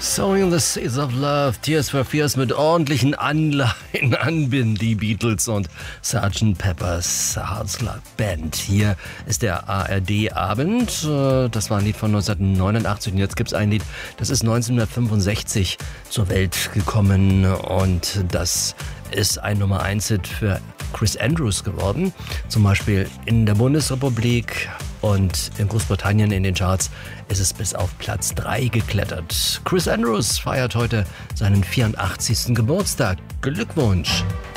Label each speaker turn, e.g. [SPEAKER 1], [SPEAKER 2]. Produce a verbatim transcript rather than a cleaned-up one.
[SPEAKER 1] Sowing the Seas of Love, Tears for Fears mit ordentlichen Anleihen an die Beatles und Sergeant Pepper's Heart's Band. Hier ist der A R D-Abend. Das war ein Lied von neunzehnhundertneunundachtzig und jetzt gibt es ein Lied, das ist neunzehnhundertfünfundsechzig zur Welt gekommen und das ist ein Nummer eins Hit für Chris Andrews geworden. Zum Beispiel in der Bundesrepublik und in Großbritannien in den Charts ist es bis auf Platz drei geklettert. Chris Andrews feiert heute seinen vierundachtzigsten Geburtstag. Glückwunsch!